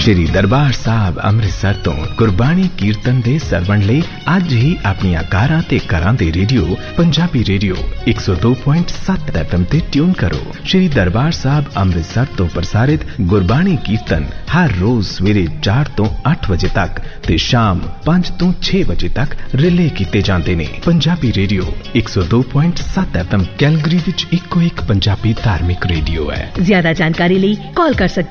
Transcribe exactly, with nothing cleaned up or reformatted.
श्री दरबार साहब अमृतसर तो गुरबाणी कीर्तन दे सरवण लई अज ही अपनियां कारां ते घरां दे रेडियो पंजाबी रेडियो एक सौ दो पॉइंट सत्त एफ एम ते ट्यून करो। श्री दरबार साहब अमृतसर तो प्रसारित गुरबाणी कीर्तन हर रोज सवेरे चार तो अठ बजे तक ते शाम पांच तो छे बजे तक रिले कीते जांदे ने। पंजाबी रेडियो एक सौ दो पॉइंट सत्त एफ एम कैलगरी विच इको एक पंजाबी धार्मिक रेडियो है। ज्यादा जानकारी लिए कॉल कर सकते